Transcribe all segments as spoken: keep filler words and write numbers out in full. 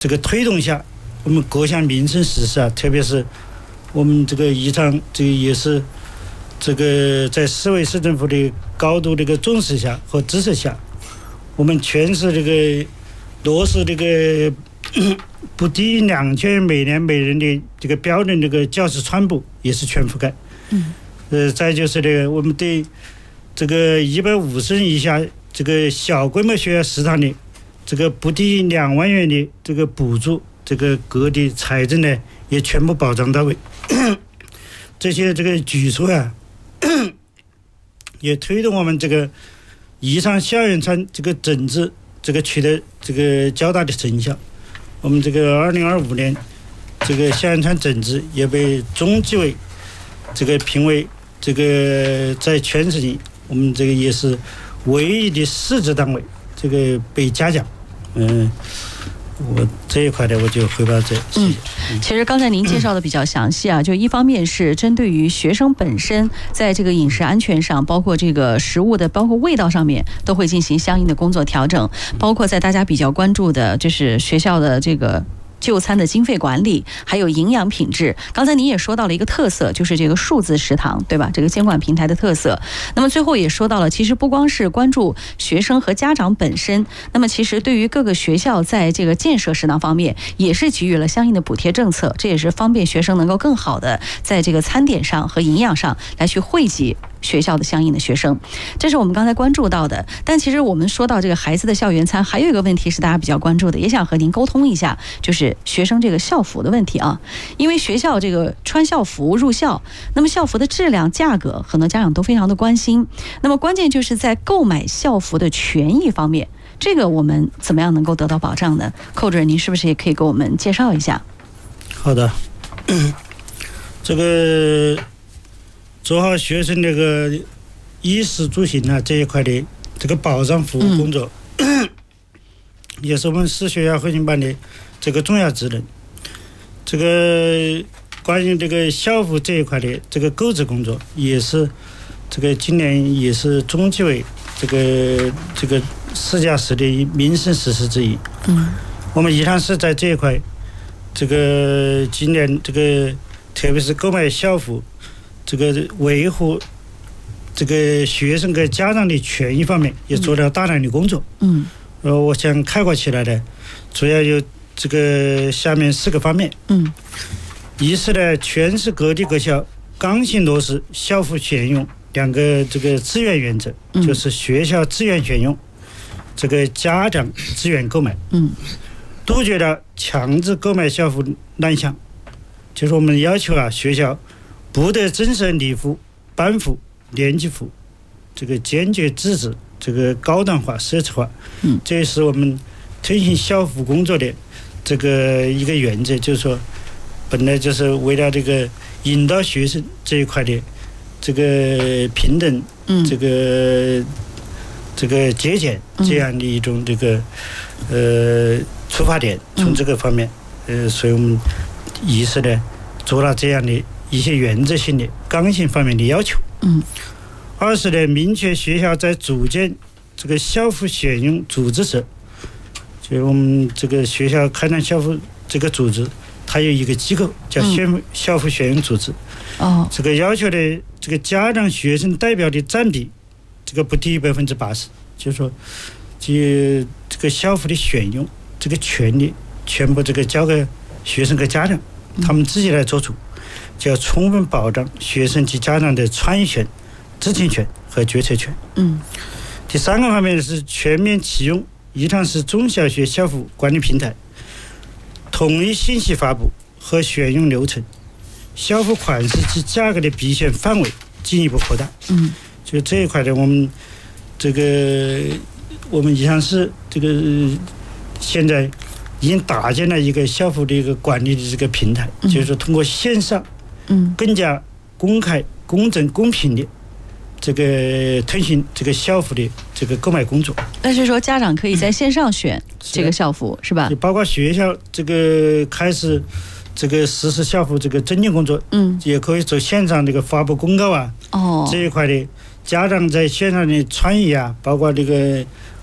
这个推动下，我们各项民生实事啊，特别是我们这个宜昌，这个也是这个在市委市政府的高度这个重视下和支持下，我们全市这个落实这个不低于两千元每年每人的这个标准这个教师穿补也是全覆盖。 嗯。 呃，再就是这个我们对这个一百五十人以下这个小规模学校食堂的这个不低于两万元的这个补助，这个各地财政呢也全部保障到位。这些这个举措啊，也推动我们这个宜昌校园餐这个整治这个取得这个较大的成效。我们这个二零二五年这个校园餐整治也被中纪委这个评为这个在全省里我们这个也是唯一的市直单位这个被嘉奖。嗯，我这一块的我就汇报这。 嗯，其实刚才您介绍的比较详细啊，就一方面是针对于学生本身在这个饮食安全上，包括这个食物的包括味道上面都会进行相应的工作调整，包括在大家比较关注的就是学校的这个就餐的经费管理，还有营养品质。刚才您也说到了一个特色，就是这个数字食堂，对吧？这个监管平台的特色。那么最后也说到了，其实不光是关注学生和家长本身，那么其实对于各个学校在这个建设食堂方面，也是给予了相应的补贴政策，这也是方便学生能够更好的在这个餐点上和营养上来去惠及学校的相应的学生。这是我们刚才关注到的。但其实我们说到这个孩子的校园餐，还有一个问题是大家比较关注的，也想和您沟通一下，就是学生这个校服的问题啊。因为学校这个穿校服入校，那么校服的质量价格很多家长都非常的关心，那么关键就是在购买校服的权益方面，这个我们怎么样能够得到保障呢？寇主任您是不是也可以给我们介绍一下？ 好的，这个做好学生这个衣食住行啊这一块的这个保障服务工作，嗯、也是我们市学校核心办的这个重要职能。这个关于这个校服这一块的这个购置工作，也是这个今年也是中纪委这个这个市驾驶的民生实事之一。 嗯， 我们宜昌市在这一块，这个今年这个特别是购买校服，这个维护这个学生跟家长的权益方面，也做了大量的工作。 嗯， 呃，我想概括起来呢，主要有这个下面四个方面。 嗯， 一是呢，全市各地各校刚性落实校服选用两个这个自愿原则， 嗯、 就是学校自愿选用，这个家长自愿购买。 嗯， 杜绝了强制购买校服乱象，就是我们要求啊，学校不得增设礼服、班服、年级服，这个坚决制止这个高端化、奢侈化。 嗯， 这是我们推行校服工作的这个一个原则，就是说，本来就是为了这个引导学生这一块的这个平等， 嗯， 这个这个节俭这样的一种这个呃出发点，从这个方面，呃，所以我们一是呢做了这样的一些原则性的刚性方面的要求。 嗯， 二是呢，明确学校在组建这个校服选用组织时，就我们这个学校开展校服这个组织，它有一个机构叫选校服选用组织。 哦， 这个要求的这个家长学生代表的占比，这个不低于百分之八十，就是说，这这个校服的选用这个权利全部这个交给学生和家长，他们自己来做主。就要充分保障学生及家长的参与权、知情权和决策权。 嗯， 第三个方面是全面启用宜昌市中小学校服管理平台，统一信息发布和选用流程，校服款式及价格的比选范围进一步扩大。 嗯， 就这一块的，我们这个我们宜昌市这个现在已经搭建了一个校服的一个管理的这个平台， 嗯、 就是说通过线上。 嗯， 更加公开、公正、公平的这个推行这个校服的这个购买工作。 那是说家长可以在线上选这个校服， 是, 是吧？ 就包括学校这个开始这个实施校服这个征件工作， 嗯， 也可以走线上这个发布公告啊， 哦， 这一块的家长在线上的参与啊，包括这个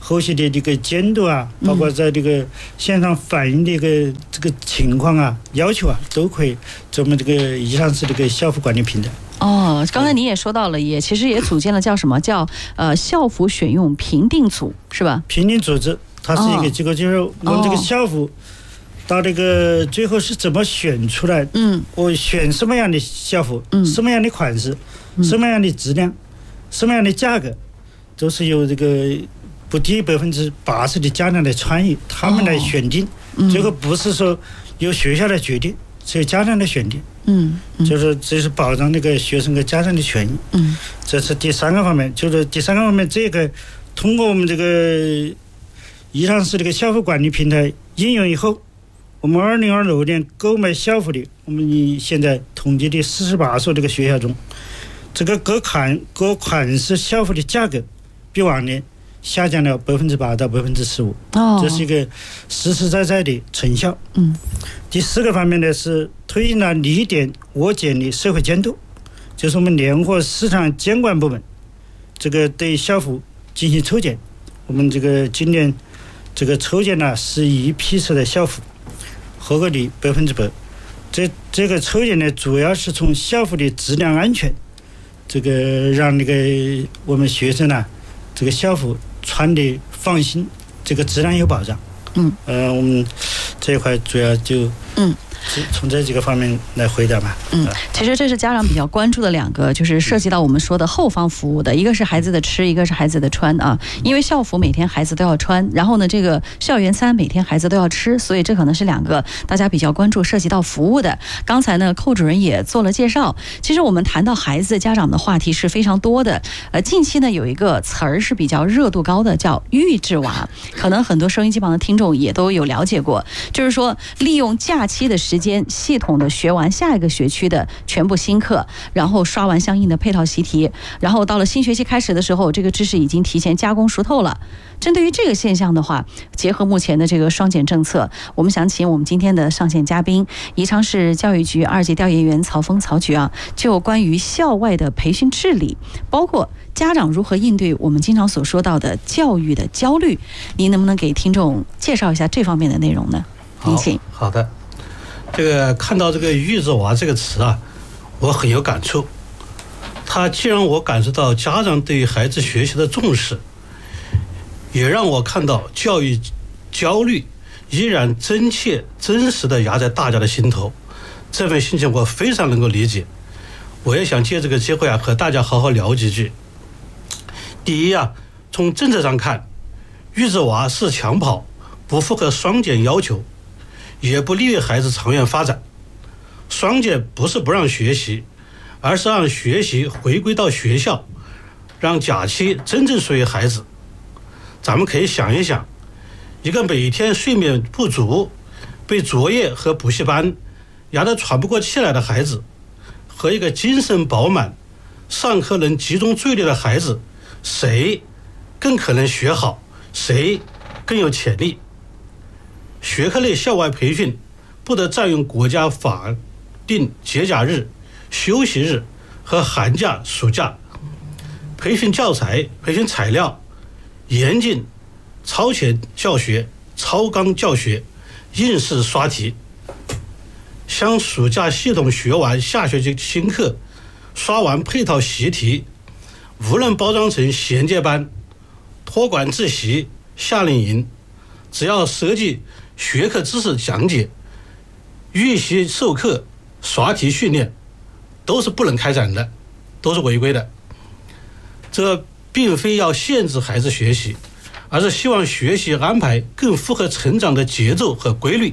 后续的这个监督啊，包括在这个现场反映的一个这个情况啊、要求啊，都可以咱们这个宜昌市这个校服管理平台。 哦，刚才您也说到了，也其实也组建了叫什么叫呃校服选用评定组，是吧？ 评定组织，它是一个机构，就是我们这个校服到这个最后是怎么选出来？嗯，我选什么样的校服，嗯，什么样的款式，嗯、什么样的质量，什么样的价格，都是由这个不低百分之八十的家长来参与，他们来选定。哦嗯、最后不是说由学校来决定，是由家长来选定。嗯，嗯就是这是保障那个学生和家长的权益。嗯，这是第三个方面，就是第三个方面，这个通过我们这个宜昌市这个校服管理平台应用以后，我们二零二六年购买校服的，我们现在统计的四十八所这个学校中，这个各款各款式校服的价格比往年下降了百分之八到百分之十五，这是一个实实在在的成效。嗯，第四个方面呢是推进了你点我检的社会监督，就是我们联合市场监管部门，这个对校服进行抽检。我们这个今年这个抽检了十一批次的校服，合格率百分之百。这这个抽检呢，主要是从校服的质量安全，这个让那个我们学生呢，这个校服穿的放心，这个质量有保障。嗯，呃，我们这一块主要就嗯。从这几个方面来回答吧。 嗯，其实这是家长比较关注的两个，就是涉及到我们说的后方服务的，一个是孩子的吃，一个是孩子的穿啊。因为校服每天孩子都要穿，然后呢，这个校园餐每天孩子都要吃，所以这可能是两个大家比较关注涉及到服务的。刚才呢，寇主任也做了介绍。其实我们谈到孩子家长的话题是非常多的。呃，近期呢有一个词儿是比较热度高的，叫预制娃，可能很多收音机旁的听众也都有了解过，就是说利用假期的时间系统的学完下一个学区的全部新课，然后刷完相应的配套习题，然后到了新学期开始的时候，这个知识已经提前加工熟透了。针对于这个现象的话，结合目前的这个双减政策，我们想请我们今天的上线嘉宾，宜昌市教育局二级调研员曹峰曹局啊，就关于校外的培训治理，包括家长如何应对我们经常所说到的教育的焦虑，您能不能给听众介绍一下这方面的内容呢？您请。 好的。这个看到这个预制娃这个词啊，我很有感触。它既让我感受到家长对孩子学习的重视，也让我看到教育焦虑依然真切真实的压在大家的心头。这份心情我非常能够理解。我也想借这个机会啊，和大家好好聊几句。第一啊，从政策上看，预制娃是抢跑，不符合双减要求，也不利于孩子长远发展。双减不是不让学习，而是让学习回归到学校，让假期真正属于孩子。咱们可以想一想，一个每天睡眠不足、被作业和补习班压得喘不过气来的孩子，和一个精神饱满、上课能集中注意力的孩子，谁更可能学好，谁更有潜力？学科类校外培训不得占用国家法定节假日、休息日和寒假、暑假。培训教材、培训材料严禁超前教学、超纲教学、应试刷题。将暑假系统学完下学期新课，刷完配套习题，无论包装成衔接班、托管自习、夏令营，只要涉及学科知识讲解、预习授课、刷题训练，都是不能开展的，都是违规的。这并非要限制孩子学习，而是希望学习安排更符合成长的节奏和规律。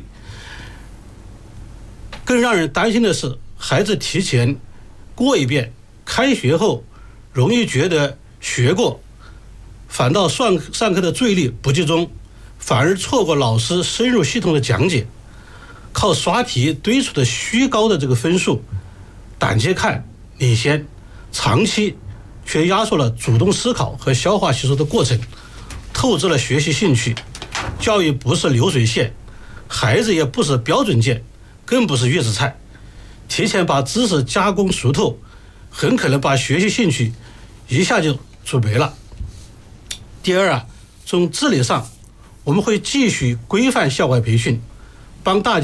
更让人担心的是，孩子提前过一遍，开学后容易觉得学过，反倒上上课的注意力不集中，反而错过老师深入系统的讲解，靠刷题堆出的虚高的这个分数，短期看领先，长期却压缩了主动思考和消化吸收的过程，透支了学习兴趣。教育不是流水线，孩子也不是标准件，更不是预制菜。提前把知识加工熟透，很可能把学习兴趣一下就煮没了。第二啊， 从治理上，我们会继续规范校外培训，帮大家